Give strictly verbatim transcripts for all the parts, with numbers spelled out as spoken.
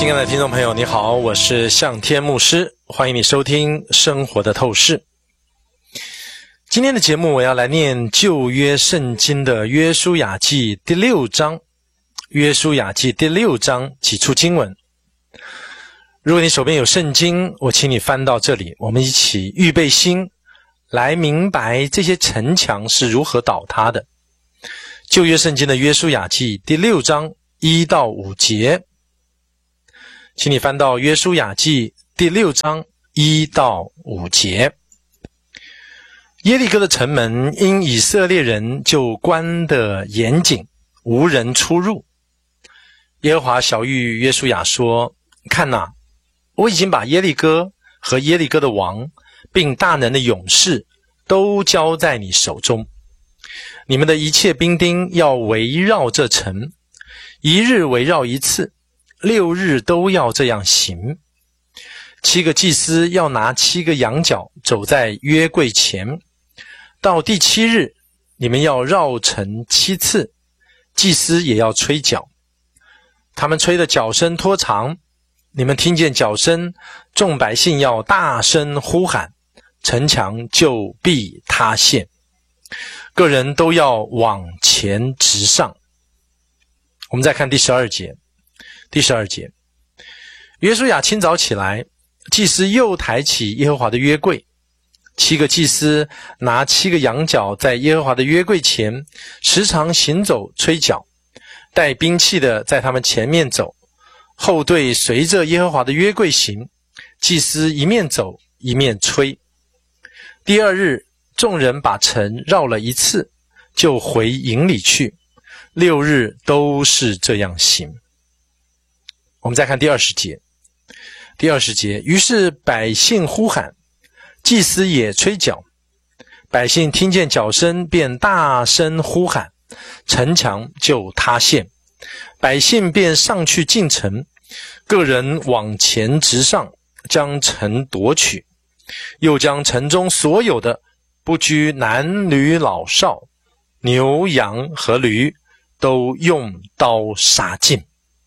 亲爱的听众朋友，你好，我是向天牧师，欢迎你收听生活的透视。今天的节目我要来念旧约圣经的约书亚记第六章，约书亚记第六章几处经文。如果你手边有圣经，我请你翻到这里，我们一起预备心来明白这些城墙是如何倒塌的。旧约圣经的约书亚记第六章一到五节，请你翻到约书亚记第六章一到五节。耶利哥的城门因以色列人就关得严谨，无人出入。耶和华晓谕约书亚说：看哪，我已经把耶利哥和耶利哥的王并大能的勇士都交在你手中，你们的一切兵丁要围绕这城，一日围绕一次，六日都要这样行。七个祭司要拿七个羊角走在约柜前，到第七日，你们要绕城七次，祭司也要吹角。他们吹的角声拖长，你们听见角声，众百姓要大声呼喊，城墙就必塌陷，个人都要往前直上。我们再看第十二节。第十二节，约书亚清早起来，祭司又抬起耶和华的约柜，七个祭司拿七个羊角在耶和华的约柜前，时常行走吹角，带兵器的在他们前面走，后队随着耶和华的约柜行，祭司一面走一面吹。第二日，众人把城绕了一次，就回营里去，六日都是这样行。我们再看第二十节。第二十节，于是百姓呼喊，祭司也吹角，百姓听见角声，便大声呼喊，城墙就塌陷，百姓便上去进城，个人往前直上，将城夺取，又将城中所有的，不拘男女老少，牛羊和驴，都用刀杀尽。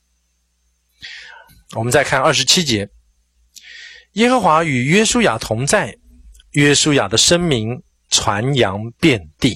我们再看二十七节，耶和华与约书亚同在，约书亚的声名传扬遍地。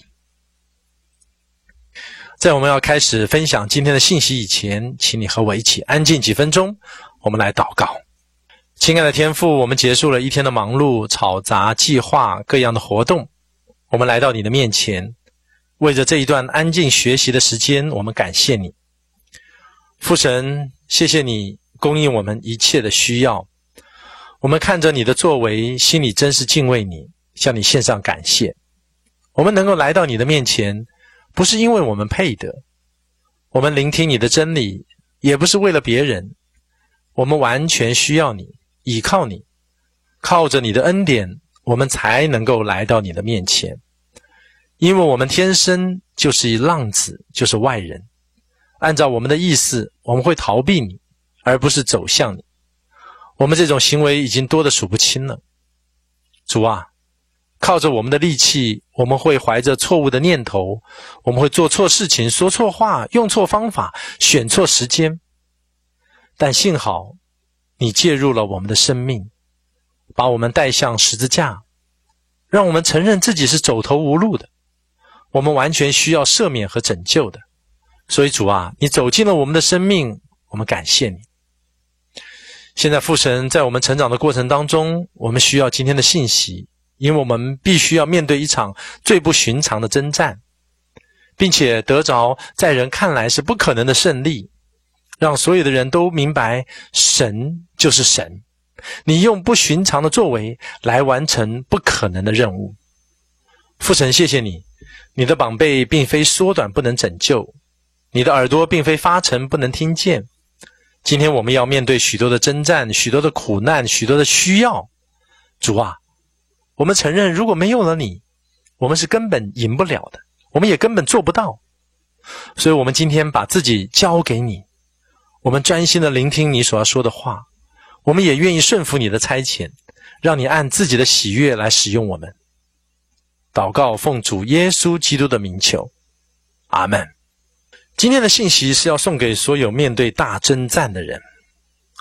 在我们要开始分享今天的信息以前，请你和我一起安静几分钟，我们来祷告。亲爱的天父，我们结束了一天的忙碌、吵杂、计划各样的活动，我们来到你的面前，为着这一段安静学习的时间，我们感谢你。父神，谢谢你供应我们一切的需要，我们看着你的作为，心里真是敬畏你，向你献上感谢。我们能够来到你的面前，不是因为我们配得，我们聆听你的真理，也不是为了别人，我们完全需要你，倚靠你，靠着你的恩典，我们才能够来到你的面前。因为我们天生就是一浪子，就是外人，按照我们的意思，我们会逃避你，而不是走向你。我们这种行为已经多得数不清了。主啊，靠着我们的力气，我们会怀着错误的念头，我们会做错事情，说错话，用错方法，选错时间。但幸好你介入了我们的生命，把我们带向十字架，让我们承认自己是走投无路的，我们完全需要赦免和拯救的。所以主啊，你走进了我们的生命，我们感谢你。现在父神，在我们成长的过程当中，我们需要今天的信息，因为我们必须要面对一场最不寻常的征战，并且得着在人看来是不可能的胜利，让所有的人都明白神就是神，你用不寻常的作为来完成不可能的任务。父神，谢谢你，你的膀臂并非缩短不能拯救，你的耳朵并非发沉不能听见。今天我们要面对许多的征战，许多的苦难，许多的需要。主啊，我们承认如果没有了你，我们是根本赢不了的，我们也根本做不到。所以我们今天把自己交给你，我们专心的聆听你所要说的话，我们也愿意顺服你的差遣，让你按自己的喜悦来使用我们。祷告奉主耶稣基督的名求，阿们。今天的信息是要送给所有面对大征战的人。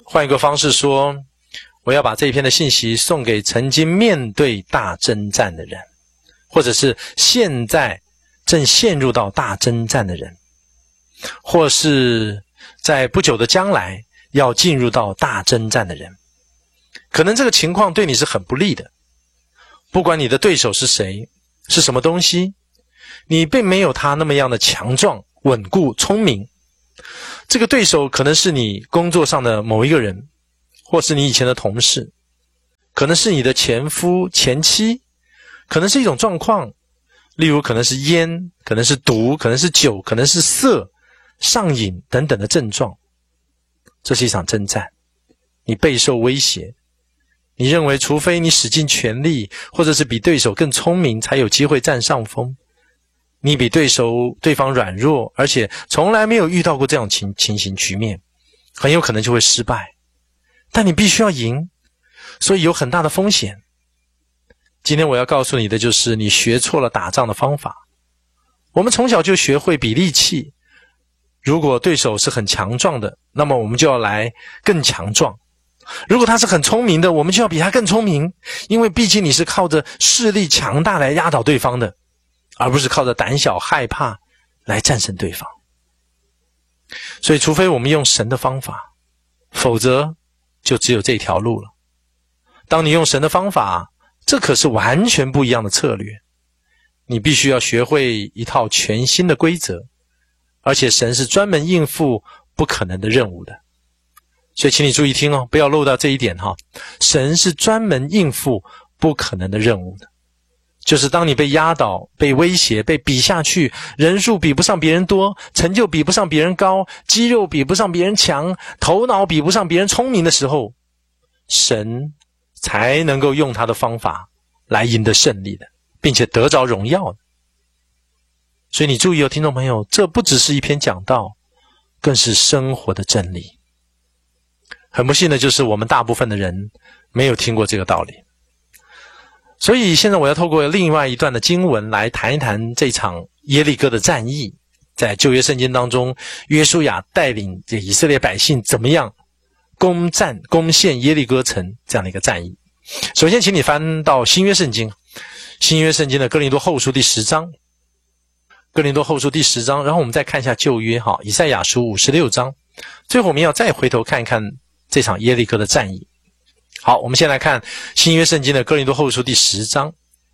换一个方式说，我要把这一篇的信息送给曾经面对大征战的人，或者是现在正陷入到大征战的人，或是在不久的将来要进入到大征战的人。可能这个情况对你是很不利的，不管你的对手是谁，是什么东西，你并没有他那么样的强壮、稳固、聪明。这个对手可能是你工作上的某一个人，或是你以前的同事，可能是你的前夫、前妻，可能是一种状况，例如可能是烟，可能是毒，可能是酒，可能是色、上瘾等等的症状。这是一场征战，你备受威胁，你认为除非你使尽全力，或者是比对手更聪明，才有机会占上风。你比对手对方软弱，而且从来没有遇到过这种情情形局面，很有可能就会失败。但你必须要赢，所以有很大的风险。今天我要告诉你的就是，你学错了打仗的方法。我们从小就学会比力气，如果对手是很强壮的，那么我们就要来更强壮。如果他是很聪明的，我们就要比他更聪明，因为毕竟你是靠着势力强大来压倒对方的，而不是靠着胆小害怕来战胜对方。所以除非我们用神的方法，否则就只有这条路了。当你用神的方法，这可是完全不一样的策略。你必须要学会一套全新的规则，而且神是专门应付不可能的任务的。所以请你注意听哦，不要漏到这一点哈。神是专门应付不可能的任务的。就是当你被压倒、被威胁、被比下去，人数比不上别人多，成就比不上别人高，肌肉比不上别人强，头脑比不上别人聪明的时候，神才能够用他的方法来赢得胜利的，并且得着荣耀的。所以你注意哦，听众朋友，这不只是一篇讲道，更是生活的真理。很不幸的就是我们大部分的人没有听过这个道理。所以现在我要透过另外一段的经文来谈一谈这场耶利哥的战役，在旧约圣经当中，约书亚带领这以色列百姓怎么样攻占攻陷耶利哥城这样的一个战役。首先请你翻到新约圣经，新约圣经的哥林多后书第十章，哥林多后书第十章，然后我们再看一下旧约哈，以赛亚书五十六章，最后我们要再回头看一看这场耶利哥的战役。好，我们先来看新约圣经的哥林多后书第十章。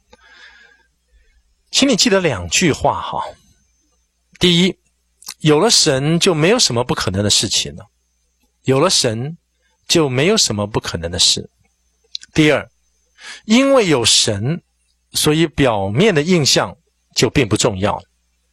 请你记得两句话哈。第一，有了神就没有什么不可能的事情了，有了神就没有什么不可能的事。第二，因为有神，所以表面的印象就并不重要了。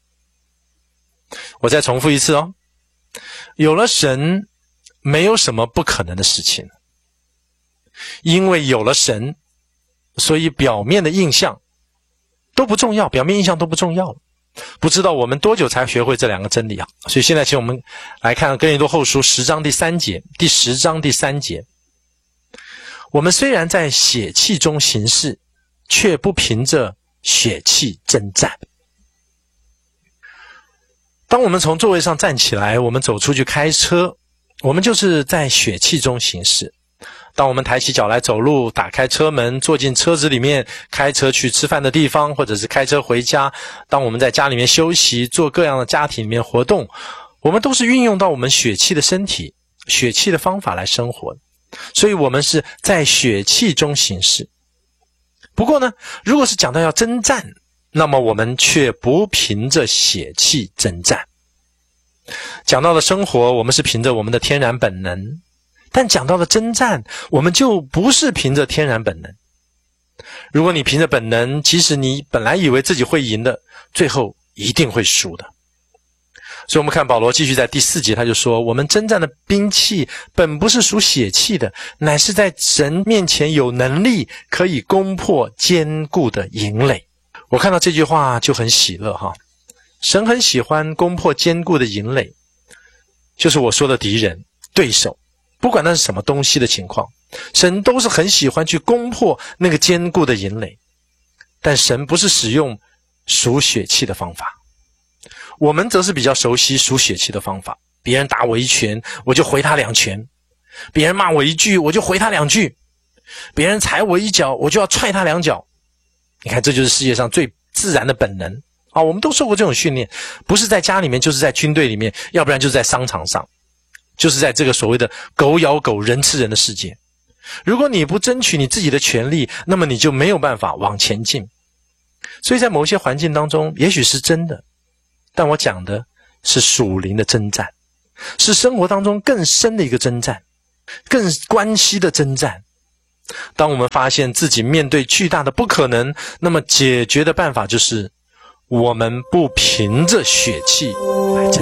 我再重复一次哦，有了神，没有什么不可能的事情。因为有了神，所以表面的印象都不重要，表面印象都不重要了。不知道我们多久才学会这两个真理啊？所以现在请我们来看哥林多后书十章第三节，第十章第三节。我们虽然在血气中行事，却不凭着血气征战。当我们从座位上站起来，我们走出去开车，我们就是在血气中行事。当我们抬起脚来走路，打开车门，坐进车子里面，开车去吃饭的地方，或者是开车回家，当我们在家里面休息，做各样的家庭里面活动，我们都是运用到我们血气的身体、血气的方法来生活。所以我们是在血气中行事。不过呢，如果是讲到要征战，那么我们却不凭着血气征战。讲到了生活，我们是凭着我们的天然本能。但讲到了征战，我们就不是凭着天然本能。如果你凭着本能，即使你本来以为自己会赢的，最后一定会输的。所以我们看保罗继续在第四节，他就说，我们征战的兵器本不是属血气的，乃是在神面前有能力，可以攻破坚固的营垒。我看到这句话就很喜乐哈。神很喜欢攻破坚固的营垒，就是我说的敌人、对手，不管那是什么东西的情况，神都是很喜欢去攻破那个坚固的营垒。但神不是使用属血气的方法，我们则是比较熟悉属血气的方法。别人打我一拳，我就回他两拳。 别人骂我一句，我就回他两句；别人踩我一脚，我就要踹他两脚。你看，这就是世界上最自然的本能啊！我们都受过这种训练，不是在家里面，就是在军队里面，要不然就是在商场上，就是在这个所谓的狗咬狗、人吃人的世界。如果你不争取你自己的权利，那么你就没有办法往前进。所以在某些环境当中，也许是真的，但我讲的是属灵的征战，是生活当中更深的一个征战，更关系的征战。当我们发现自己面对巨大的不可能，那么解决的办法就是我们不凭着血气来征战。